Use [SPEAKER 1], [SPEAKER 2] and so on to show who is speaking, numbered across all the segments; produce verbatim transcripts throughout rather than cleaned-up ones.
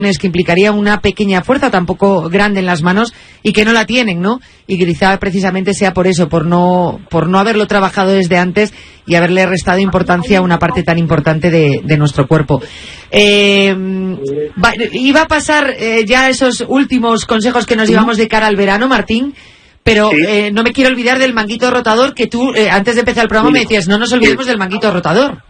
[SPEAKER 1] que implicaría una pequeña fuerza, tampoco grande en las manos, y que no la tienen, ¿no? Y que quizá precisamente sea por eso, por no por no haberlo trabajado desde antes y haberle restado importancia a una parte tan importante de, de nuestro cuerpo. Eh, va, iba a pasar eh, ya esos últimos consejos que nos llevamos de cara al verano, Martín, pero sí. eh, no me quiero olvidar del manguito rotador, que tú, eh, antes de empezar el programa, sí. me decías, no nos olvidemos sí. del manguito rotador.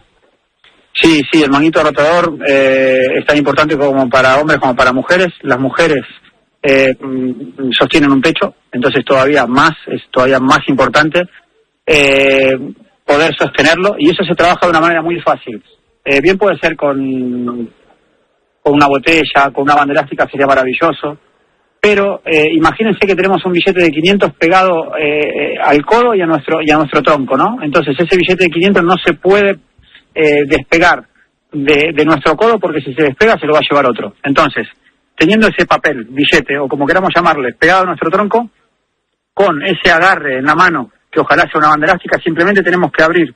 [SPEAKER 2] Sí, sí, el manguito rotador eh, es tan importante como para hombres como para mujeres. Las mujeres eh, sostienen un pecho, entonces todavía más, es todavía más importante eh, poder sostenerlo, y eso se trabaja de una manera muy fácil. Eh, bien puede ser con, con una botella, con una banda elástica, sería maravilloso, pero eh, imagínense que tenemos un billete de quinientos pegado eh, al codo y a nuestro y a nuestro tronco, ¿no? Entonces ese billete de quinientos no se puede Eh, despegar de, de nuestro codo, porque si se despega se lo va a llevar otro. Entonces, teniendo ese papel, billete, o como queramos llamarle, pegado a nuestro tronco, con ese agarre en la mano, que ojalá sea una banda elástica, simplemente tenemos que abrir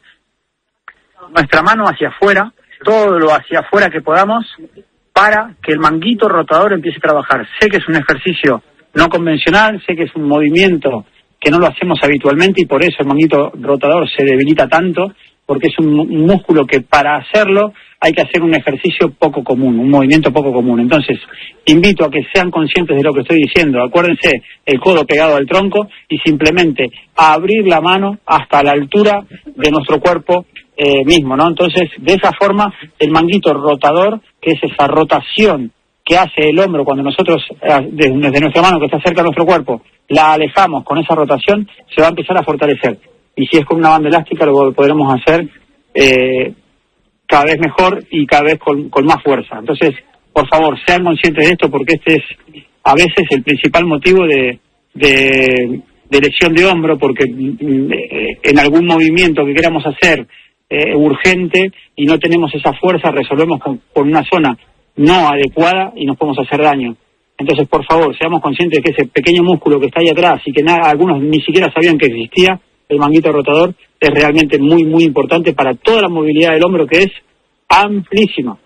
[SPEAKER 2] nuestra mano hacia afuera, todo lo hacia afuera que podamos, para que el manguito rotador empiece a trabajar. Sé que es un ejercicio no convencional, sé que es un movimiento que no lo hacemos habitualmente, y por eso el manguito rotador se debilita tanto, porque es un, un músculo que para hacerlo hay que hacer un ejercicio poco común, un movimiento poco común. Entonces, invito a que sean conscientes de lo que estoy diciendo. Acuérdense, el codo pegado al tronco, y simplemente abrir la mano hasta la altura de nuestro cuerpo eh, mismo, ¿no? Entonces, de esa forma, el manguito rotador, que es esa rotación que hace el hombro cuando nosotros, desde nuestra mano que está cerca de nuestro cuerpo, la alejamos con esa rotación, se va a empezar a fortalecer. Y si es con una banda elástica, lo podremos hacer eh, cada vez mejor y cada vez con, con más fuerza. Entonces, por favor, sean conscientes de esto, porque este es a veces el principal motivo de, de, de lesión de hombro, porque eh, en algún movimiento que queramos hacer eh, urgente y no tenemos esa fuerza, resolvemos con, con una zona no adecuada y nos podemos hacer daño. Entonces, por favor, seamos conscientes de que ese pequeño músculo que está ahí atrás y que nada, algunos ni siquiera sabían que existía, el manguito rotador, es realmente muy, muy importante para toda la movilidad del hombro, que es amplísima.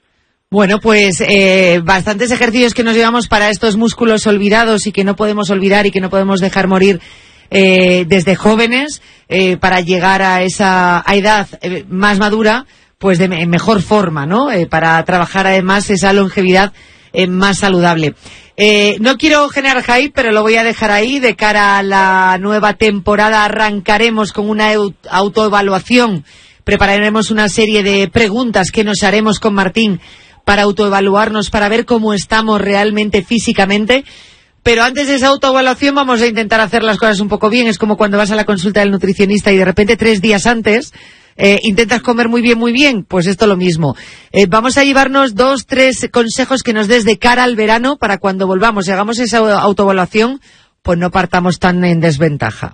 [SPEAKER 1] Bueno, pues eh, bastantes ejercicios que nos llevamos para estos músculos olvidados y que no podemos olvidar y que no podemos dejar morir eh, desde jóvenes, eh, para llegar a esa a edad eh, más madura, pues de me- mejor forma, ¿no? Eh, para trabajar además esa longevidad eh, más saludable. Eh, no quiero generar hype, pero lo voy a dejar ahí. De cara a la nueva temporada arrancaremos con una eu- autoevaluación. Prepararemos una serie de preguntas que nos haremos con Martín para autoevaluarnos, para ver cómo estamos realmente físicamente. Pero antes de esa autoevaluación vamos a intentar hacer las cosas un poco bien. Es como cuando vas a la consulta del nutricionista y de repente tres días antes eh, intentas comer muy bien, muy bien. Pues esto lo mismo. Eh, vamos a llevarnos dos, tres consejos que nos des de cara al verano para cuando volvamos y hagamos esa autoevaluación, pues no partamos tan en desventaja.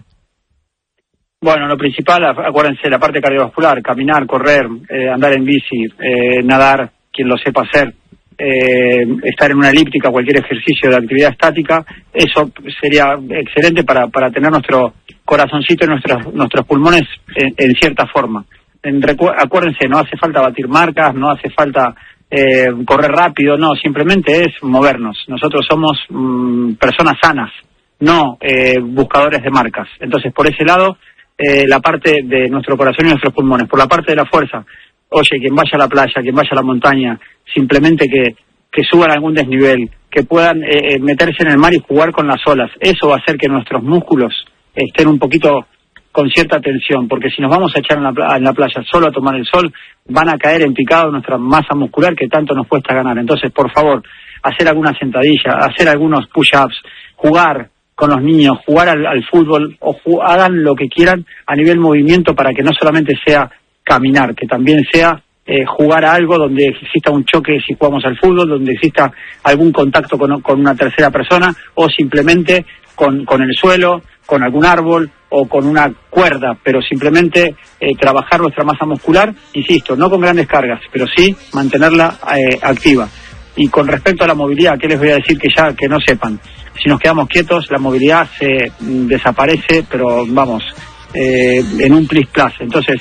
[SPEAKER 2] Bueno, lo principal, acuérdense, la parte cardiovascular, caminar, correr, eh, andar en bici, eh, nadar, quien lo sepa hacer, eh, estar en una elíptica, cualquier ejercicio de actividad estática, eso sería excelente para, para tener nuestro corazoncito y nuestros, nuestros pulmones en, en cierta forma. En, recu- acuérdense, no hace falta batir marcas, no hace falta eh, correr rápido, no, simplemente es movernos. Nosotros somos mmm, personas sanas, no eh, buscadores de marcas. Entonces, por ese lado, eh, la parte de nuestro corazón y nuestros pulmones. Por la parte de la fuerza, oye, quien vaya a la playa, quien vaya a la montaña, simplemente que, que suban algún desnivel, que puedan eh, meterse en el mar y jugar con las olas. Eso va a hacer que nuestros músculos estén un poquito con cierta tensión, porque si nos vamos a echar en la, pla- en la playa solo a tomar el sol, van a caer en picado nuestra masa muscular que tanto nos cuesta ganar. Entonces, por favor, hacer alguna sentadilla, hacer algunos push-ups, jugar con los niños, jugar al, al fútbol, o ju- hagan lo que quieran a nivel movimiento, para que no solamente sea caminar, que también sea eh, jugar a algo donde exista un choque si jugamos al fútbol, donde exista algún contacto con, con una tercera persona, o simplemente con, con el suelo, con algún árbol o con una cuerda, pero simplemente eh, trabajar nuestra masa muscular, insisto, no con grandes cargas, pero sí mantenerla eh, activa. Y con respecto a la movilidad, ¿qué les voy a decir que ya que no sepan? Si nos quedamos quietos, la movilidad se mm, desaparece, pero vamos, eh, en un plis plas. Entonces,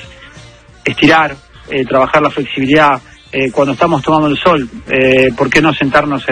[SPEAKER 2] estirar, eh, trabajar la flexibilidad, eh, cuando estamos tomando el sol, eh, ¿por qué no sentarnos en